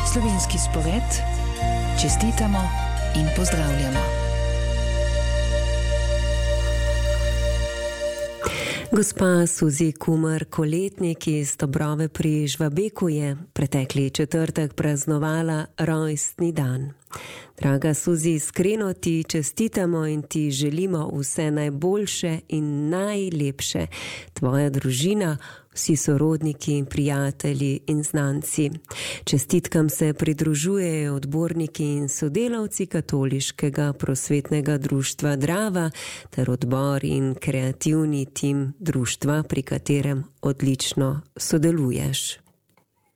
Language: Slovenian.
Slovenski spored, čestitamo in pozdravljamo. Gospa Suzi Kumar-Koletnik iz Dobrove pri Žvabeku je pretekli četrtek praznovala rojstni dan. Draga Suzi, iskreno ti čestitamo in ti želimo vse najboljše in najlepše. Tvoja družina, vsi sorodniki, prijatelji in znanci. Čestitkam se pridružujejo odborniki in sodelavci Katoliškega prosvetnega društva Drava ter odbor in kreativni tim društva, pri katerem odlično sodeluješ.